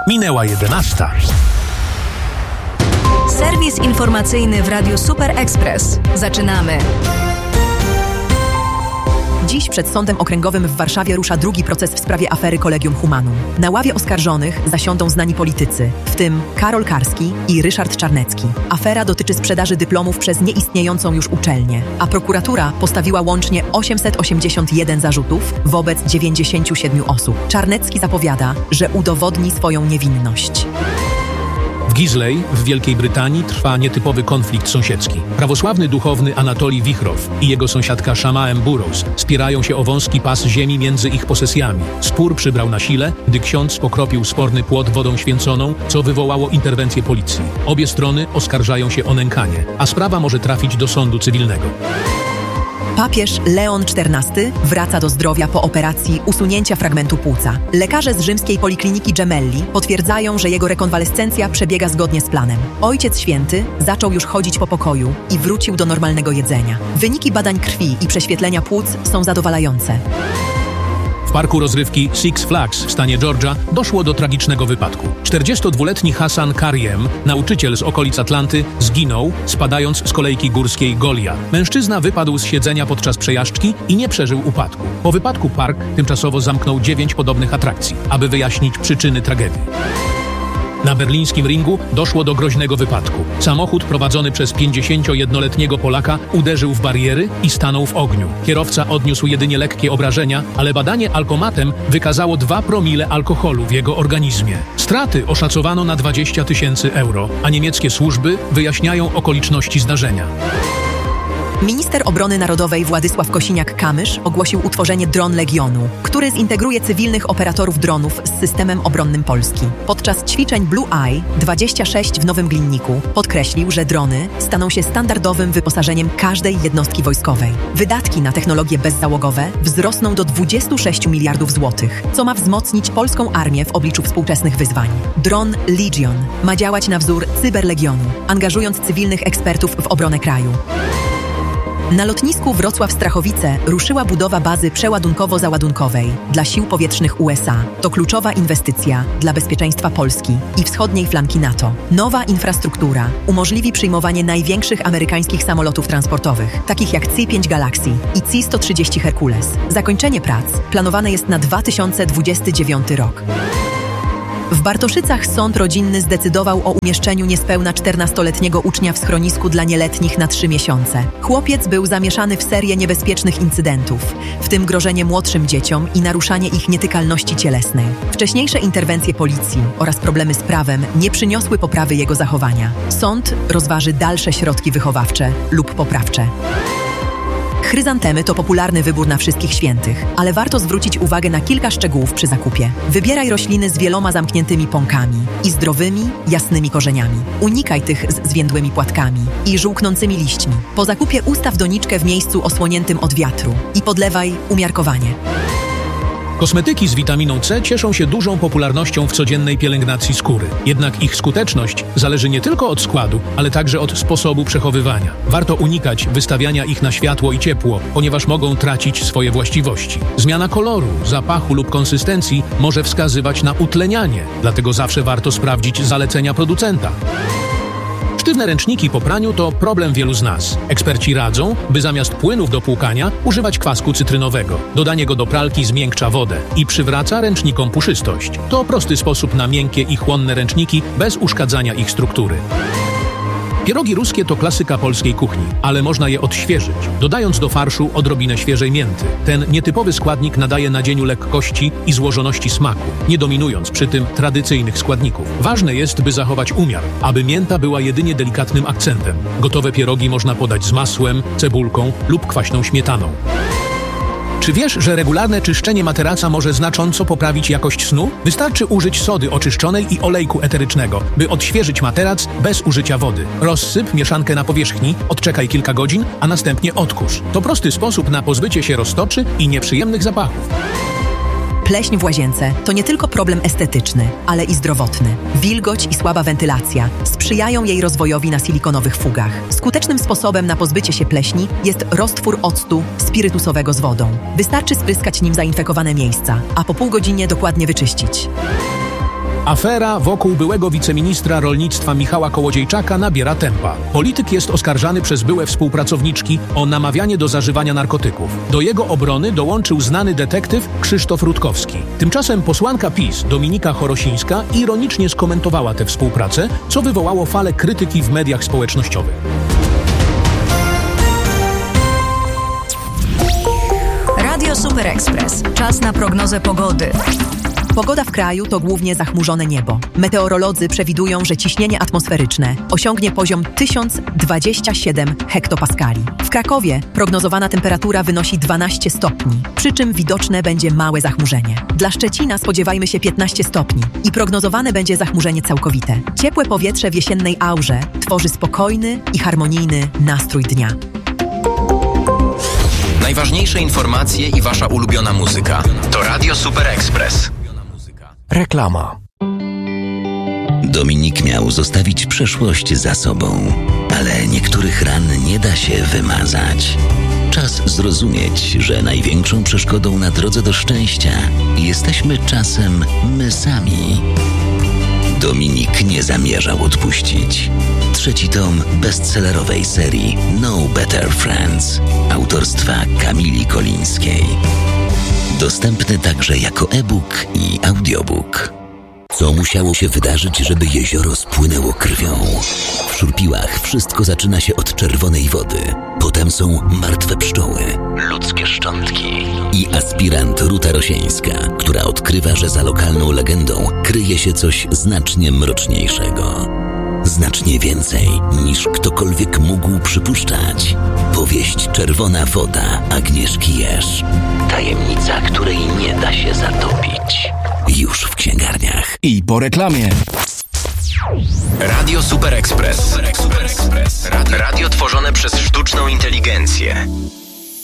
Minęła 11. Serwis informacyjny w Radiu Super Express. Zaczynamy. Dziś przed Sądem Okręgowym w Warszawie rusza drugi proces w sprawie afery Collegium Humanum. Na ławie oskarżonych zasiądą znani politycy, w tym Karol Karski i Ryszard Czarnecki. Afera dotyczy sprzedaży dyplomów przez nieistniejącą już uczelnię, a prokuratura postawiła łącznie 881 zarzutów wobec 97 osób. Czarnecki zapowiada, że udowodni swoją niewinność. W Gisley w Wielkiej Brytanii trwa nietypowy konflikt sąsiedzki. Prawosławny duchowny Anatolij Wichrow i jego sąsiadka Shamaem Burrows spierają się o wąski pas ziemi między ich posesjami. Spór przybrał na sile, gdy ksiądz pokropił sporny płot wodą święconą, co wywołało interwencję policji. Obie strony oskarżają się o nękanie, a sprawa może trafić do sądu cywilnego. Papież Leon XIV wraca do zdrowia po operacji usunięcia fragmentu płuca. Lekarze z rzymskiej polikliniki Gemelli potwierdzają, że jego rekonwalescencja przebiega zgodnie z planem. Ojciec Święty zaczął już chodzić po pokoju i wrócił do normalnego jedzenia. Wyniki badań krwi i prześwietlenia płuc są zadowalające. W parku rozrywki Six Flags w stanie Georgia doszło do tragicznego wypadku. 42-letni Hassan Kariem, nauczyciel z okolic Atlanty, zginął, spadając z kolejki górskiej Goliath. Mężczyzna wypadł z siedzenia podczas przejażdżki i nie przeżył upadku. Po wypadku park tymczasowo zamknął 9 podobnych atrakcji, aby wyjaśnić przyczyny tragedii. Na berlińskim ringu doszło do groźnego wypadku. Samochód prowadzony przez 51-letniego Polaka uderzył w bariery i stanął w ogniu. Kierowca odniósł jedynie lekkie obrażenia, ale badanie alkomatem wykazało 2 promile alkoholu w jego organizmie. Straty oszacowano na 20 000 euro, a niemieckie służby wyjaśniają okoliczności zdarzenia. Minister Obrony Narodowej Władysław Kosiniak-Kamysz ogłosił utworzenie Dron Legionu, który zintegruje cywilnych operatorów dronów z systemem obronnym Polski. Podczas ćwiczeń Blue Eye 26 w Nowym Glinniku podkreślił, że drony staną się standardowym wyposażeniem każdej jednostki wojskowej. Wydatki na technologie bezzałogowe wzrosną do 26 miliardów złotych, co ma wzmocnić polską armię w obliczu współczesnych wyzwań. Dron Legion ma działać na wzór Cyberlegionu, angażując cywilnych ekspertów w obronę kraju. Na lotnisku Wrocław-Strachowice ruszyła budowa bazy przeładunkowo-załadunkowej dla sił powietrznych USA. To kluczowa inwestycja dla bezpieczeństwa Polski i wschodniej flanki NATO. Nowa infrastruktura umożliwi przyjmowanie największych amerykańskich samolotów transportowych, takich jak C-5 Galaxy i C-130 Hercules. Zakończenie prac planowane jest na 2029 rok. W Bartoszycach sąd rodzinny zdecydował o umieszczeniu niespełna 14-letniego ucznia w schronisku dla nieletnich na 3 miesiące. Chłopiec był zamieszany w serię niebezpiecznych incydentów, w tym grożenie młodszym dzieciom i naruszanie ich nietykalności cielesnej. Wcześniejsze interwencje policji oraz problemy z prawem nie przyniosły poprawy jego zachowania. Sąd rozważy dalsze środki wychowawcze lub poprawcze. Chryzantemy to popularny wybór na wszystkich świętych, ale warto zwrócić uwagę na kilka szczegółów przy zakupie. Wybieraj rośliny z wieloma zamkniętymi pąkami i zdrowymi, jasnymi korzeniami. Unikaj tych z zwiędłymi płatkami i żółknącymi liśćmi. Po zakupie ustaw doniczkę w miejscu osłoniętym od wiatru i podlewaj umiarkowanie. Kosmetyki z witaminą C cieszą się dużą popularnością w codziennej pielęgnacji skóry. Jednak ich skuteczność zależy nie tylko od składu, ale także od sposobu przechowywania. Warto unikać wystawiania ich na światło i ciepło, ponieważ mogą tracić swoje właściwości. Zmiana koloru, zapachu lub konsystencji może wskazywać na utlenianie, dlatego zawsze warto sprawdzić zalecenia producenta. Sztywne ręczniki po praniu to problem wielu z nas. Eksperci radzą, by zamiast płynów do płukania używać kwasku cytrynowego. Dodanie go do pralki zmiękcza wodę i przywraca ręcznikom puszystość. To prosty sposób na miękkie i chłonne ręczniki bez uszkadzania ich struktury. Pierogi ruskie to klasyka polskiej kuchni, ale można je odświeżyć, dodając do farszu odrobinę świeżej mięty. Ten nietypowy składnik nadaje nadzieniu lekkości i złożoności smaku, nie dominując przy tym tradycyjnych składników. Ważne jest, by zachować umiar, aby mięta była jedynie delikatnym akcentem. Gotowe pierogi można podać z masłem, cebulką lub kwaśną śmietaną. Czy wiesz, że regularne czyszczenie materaca może znacząco poprawić jakość snu? Wystarczy użyć sody oczyszczonej i olejku eterycznego, by odświeżyć materac bez użycia wody. Rozsyp mieszankę na powierzchni, odczekaj kilka godzin, a następnie odkurz. To prosty sposób na pozbycie się roztoczy i nieprzyjemnych zapachów. Pleśń w łazience to nie tylko problem estetyczny, ale i zdrowotny. Wilgoć i słaba wentylacja sprzyjają jej rozwojowi na silikonowych fugach. Skutecznym sposobem na pozbycie się pleśni jest roztwór octu spirytusowego z wodą. Wystarczy spryskać nim zainfekowane miejsca, a po pół godzinie dokładnie wyczyścić. Afera wokół byłego wiceministra rolnictwa Michała Kołodziejczaka nabiera tempa. Polityk jest oskarżany przez byłe współpracowniczki o namawianie do zażywania narkotyków. Do jego obrony dołączył znany detektyw Krzysztof Rutkowski. Tymczasem posłanka PiS Dominika Chorosińska ironicznie skomentowała tę współpracę, co wywołało falę krytyki w mediach społecznościowych. Radio Super Express. Czas na prognozę pogody. Pogoda w kraju to głównie zachmurzone niebo. Meteorolodzy przewidują, że ciśnienie atmosferyczne osiągnie poziom 1027 hektopaskali. W Krakowie prognozowana temperatura wynosi 12 stopni, przy czym widoczne będzie małe zachmurzenie. Dla Szczecina spodziewajmy się 15 stopni i prognozowane będzie zachmurzenie całkowite. Ciepłe powietrze w jesiennej aurze tworzy spokojny i harmonijny nastrój dnia. Najważniejsze informacje i wasza ulubiona muzyka to Radio Super Express. Reklama. Dominik miał zostawić przeszłość za sobą, ale niektórych ran nie da się wymazać. Czas zrozumieć, że największą przeszkodą na drodze do szczęścia jesteśmy czasem my sami. Dominik nie zamierzał odpuścić. 3. tom bestsellerowej serii No Better Friends autorstwa Kamili Kolińskiej. Dostępny także jako e-book i audiobook. Co musiało się wydarzyć, żeby jezioro spłynęło krwią? W Szurpiłach wszystko zaczyna się od czerwonej wody. Potem są martwe pszczoły, ludzkie szczątki i aspirant Ruta Rosieńska, która odkrywa, że za lokalną legendą kryje się coś znacznie mroczniejszego. Znacznie więcej niż ktokolwiek mógł przypuszczać. Powieść Czerwona woda Agnieszki Jerz. Tajemnica, której nie da się zatopić. Już w księgarniach. I po reklamie. Radio Super Express. Radio tworzone przez sztuczną inteligencję.